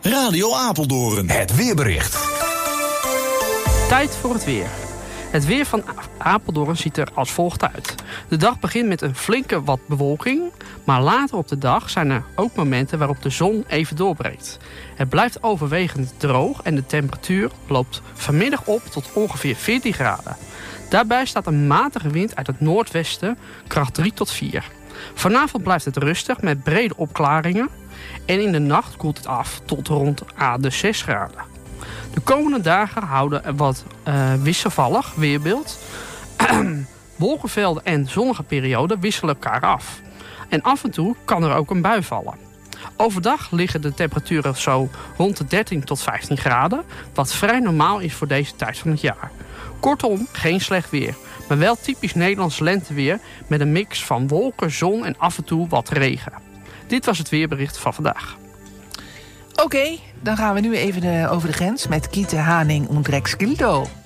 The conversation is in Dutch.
Radio Apeldoorn. Het weerbericht. Tijd voor het weer. Het weer van Apeldoorn ziet er als volgt uit. De dag begint met een flinke wat bewolking, maar later op de dag zijn er ook momenten waarop de zon even doorbreekt. Het blijft overwegend droog en de temperatuur loopt vanmiddag op tot ongeveer 14 graden. Daarbij staat een matige wind uit het noordwesten, kracht 3 tot 4. Vanavond blijft het rustig met brede opklaringen en in de nacht koelt het af tot rond de 6 graden. De komende dagen houden een wat wisselvallig weerbeeld. Wolkenvelden en zonnige perioden wisselen elkaar af. En af en toe kan er ook een bui vallen. Overdag liggen de temperaturen zo rond de 13 tot 15 graden, wat vrij normaal is voor deze tijd van het jaar. Kortom, geen slecht weer, maar wel typisch Nederlands lenteweer met een mix van wolken, zon en af en toe wat regen. Dit was het weerbericht van vandaag. Oké, dan gaan we nu even over de grens met Kiete Haning und Rex Gildo.